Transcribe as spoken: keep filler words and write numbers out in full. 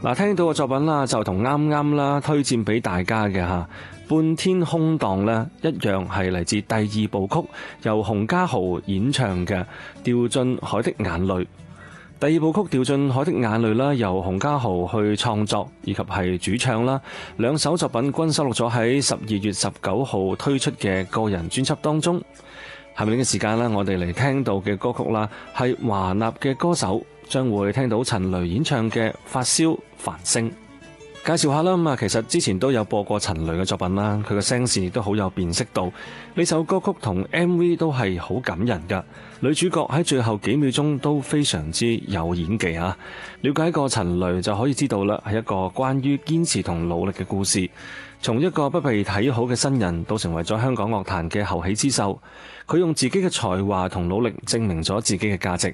嗱，聽到嘅作品啦，就同啱啱啦推薦俾大家嘅吓，半天空檔呢一樣係嚟自第二部曲，由洪嘉豪演唱嘅《掉進海的眼淚》。第二部曲《掉進海的眼淚》啦，由洪嘉豪去創作以及係主唱啦，兩首作品均收錄咗喺十二月十九號推出嘅個人專輯當中。下面嘅時間啦，我哋嚟聽到嘅歌曲啦，係華納嘅歌手，將會聽到陳雷演唱嘅《發燒繁星》。介紹下啦，咁啊，其實之前都有播過陳雷嘅作品啦，佢嘅聲線亦都好有辨識度。呢首歌曲同 M V 都係好感人噶，女主角喺最後幾秒鐘都非常之有演技啊！了解過陳雷就可以知道啦，係一個關於堅持同努力嘅故事。從一個不被睇好嘅新人，到成為咗香港樂壇嘅後起之秀，佢用自己嘅才華同努力證明咗自己嘅價值。